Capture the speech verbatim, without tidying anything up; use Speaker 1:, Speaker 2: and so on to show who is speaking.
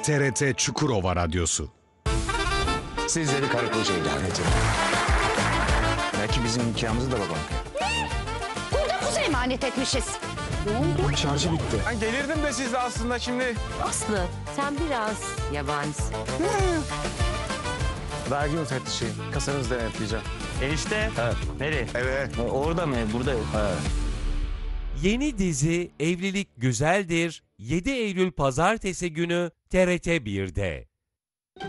Speaker 1: T R T Çukurova Radyosu.
Speaker 2: Sizleri karı koca ilan ediyorum. Belki bizim nikahımızı da babam.
Speaker 3: Burada kuzu emanet etmişiz. Ne oldu?
Speaker 2: Şarjı bitti.
Speaker 4: Ben gelirdim de siz de aslında şimdi.
Speaker 5: Aslı sen biraz yabanisin.
Speaker 4: Vergi müfettişi. Kasanızı denetleyeceğim.
Speaker 6: Enişte.
Speaker 4: Evet.
Speaker 6: Nereye?
Speaker 4: Evet.
Speaker 6: Orada mı? Burada yok.
Speaker 7: Yeni dizi Evlilik Güzeldir yedi Eylül Pazartesi günü T R T bir'de.